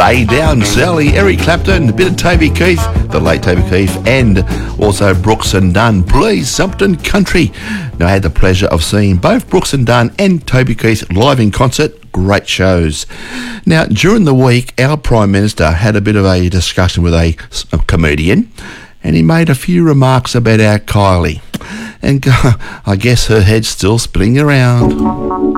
Lay Down Sally, Eric Clapton, a bit of Toby Keith, the late Toby Keith, and also Brooks and Dunn, Please Something Country. Now, I had the pleasure of seeing both Brooks and Dunn and Toby Keith live in concert. Great shows. Now, during the week, our Prime Minister had a bit of a discussion with a comedian, and he made a few remarks about our Kylie. And I guess her head's still spinning around.